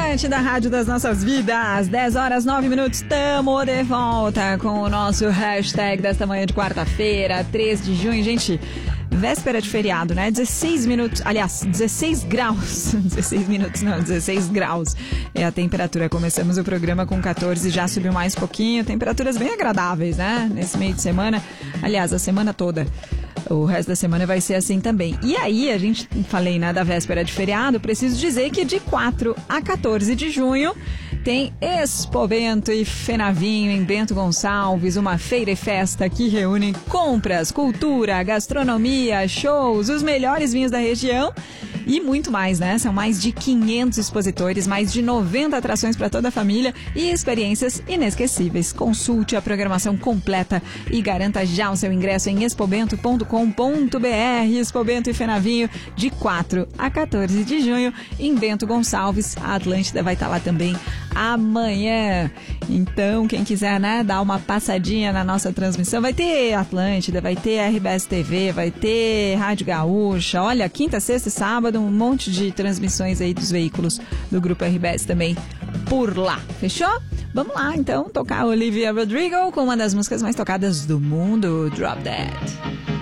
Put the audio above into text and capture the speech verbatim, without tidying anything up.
Atlântida, rádio das nossas vidas, dez horas, nove minutos, tamo de volta com o nosso hashtag desta manhã de quarta-feira, três de junho, gente, véspera de feriado, né, dezesseis minutos, aliás, dezesseis graus, dezesseis minutos não, dezesseis graus é a temperatura, começamos o programa com quatorze, já subiu mais um pouquinho, temperaturas bem agradáveis, né, nesse meio de semana, aliás, a semana toda. O resto da semana vai ser assim também. E aí, a gente, falei, né, da véspera de feriado, preciso dizer que de quatro a quatorze de junho tem Expovento e Fenavinho em Bento Gonçalves, uma feira e festa que reúne compras, cultura, gastronomia, shows, os melhores vinhos da região e muito mais, né? São mais de quinhentos expositores, mais de noventa atrações para toda a família e experiências inesquecíveis. Consulte a programação completa e garanta já o seu ingresso em expovento ponto com ponto br. Expovento e Fenavinho, de quatro a quatorze de junho, em Bento Gonçalves. A Atlântida vai estar lá também amanhã. Então, quem quiser, né, dar uma passadinha na nossa transmissão, vai ter Atlântida, vai ter R B S T V, vai ter Rádio Gaúcha. Olha, quinta, sexta e sábado, um monte de transmissões aí dos veículos do Grupo R B S também por lá. Fechou? Vamos lá, então, tocar Olivia Rodrigo com uma das músicas mais tocadas do mundo, Drop Dead.